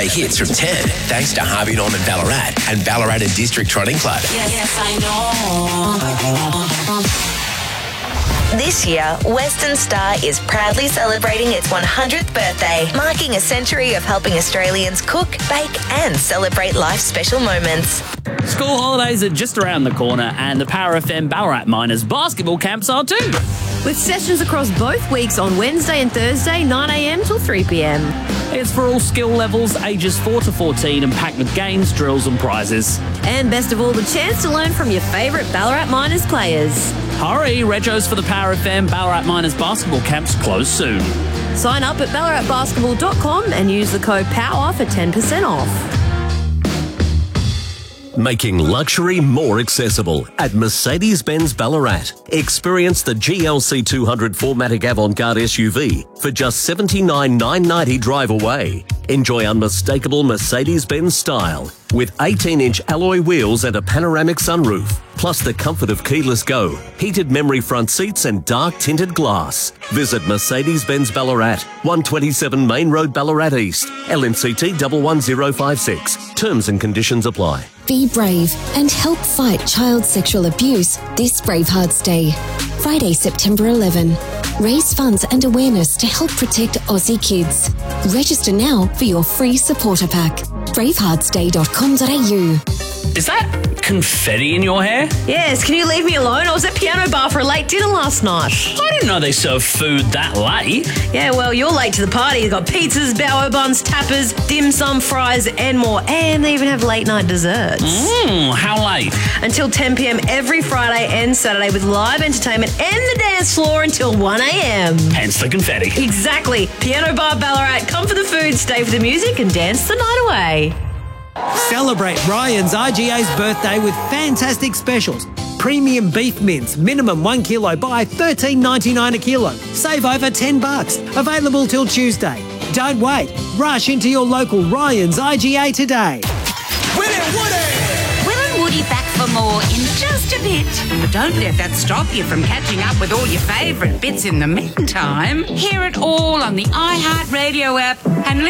Hits from 10, thanks to Harvey Norman Ballarat and Ballarat and District Trotting Club. Yes, I know. This year, Western Star is proudly celebrating its 100th birthday, marking a century of helping Australians cook, bake and celebrate life's special moments. School holidays are just around the corner and the Power FM Ballarat Miners basketball camps are too. With sessions across both weeks on Wednesday and Thursday, 9am till 3pm. It's for all skill levels, ages 4 to 14 and packed with games, drills and prizes. And best of all, the chance to learn from your favourite Ballarat Miners players. Hurry, Regos for the Power FM Ballarat Miners basketball camps close soon. Sign up at ballaratbasketball.com and use the code POWER for 10% off. Making luxury more accessible at Mercedes-Benz Ballarat. Experience the GLC 200 4MATIC Avant-Garde SUV for just $79,990 drive away. Enjoy unmistakable Mercedes-Benz style with 18-inch alloy wheels and a panoramic sunroof, plus the comfort of keyless go, heated memory front seats and dark tinted glass. Visit Mercedes-Benz Ballarat, 127 Main Road, Ballarat East, LMCT 11056. Terms and conditions apply. Be brave and help fight child sexual abuse this Bravehearts Day. Friday, September 11. Raise funds and awareness to help protect Aussie kids. Register now for your free supporter pack. braveheartsday.com.au. Is that confetti in your hair? Yes, can you leave me alone? I was at Piano Bar for a late dinner last night. I didn't know they serve food that late. Yeah, well, you're late to the party. You've got pizzas, bao buns, tapas, dim sum, fries and more. And they even have late night desserts. How late? Until 10pm every Friday and Saturday with live entertainment and the dance floor until 1am. Hence the confetti. Exactly. Piano Bar Ballarat. Come for the food, stay for the music and dance the night away. Celebrate Ryan's IGA's birthday with fantastic specials. Premium beef mince, minimum 1 kilo, buy $13.99 a kilo. Save over $10. Available till Tuesday. Don't wait. Rush into your local Ryan's IGA today. Will and Woody back for more in just a bit. But don't let that stop you from catching up with all your favourite bits in the meantime. Hear it all on the iHeartRadio app and